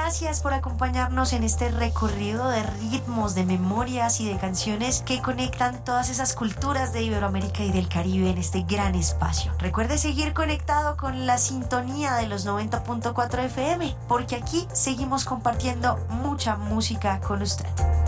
gracias por acompañarnos en este recorrido de ritmos, de memorias y de canciones que conectan todas esas culturas de Iberoamérica y del Caribe en este gran espacio. Recuerde seguir conectado con la sintonía de los 90.4 FM, porque aquí seguimos compartiendo mucha música con usted.